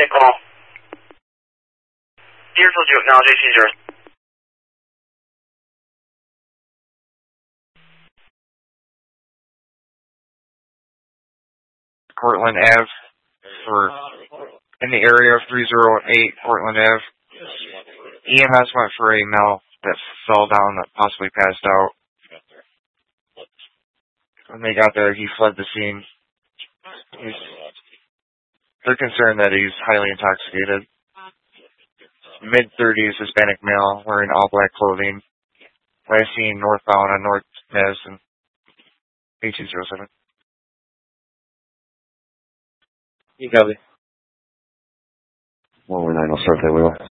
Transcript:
call. Deerfield, you acknowledge AC0. Cortland Ave for in the area of 308 Cortland Ave. EMS went for a male that fell down that possibly passed out. When they got there, he fled the scene. They're concerned that he's highly intoxicated. Mid-30s Hispanic male wearing all black clothing. Last seen northbound on North Madison. 1807. You copy. 119, I'll start that wheel.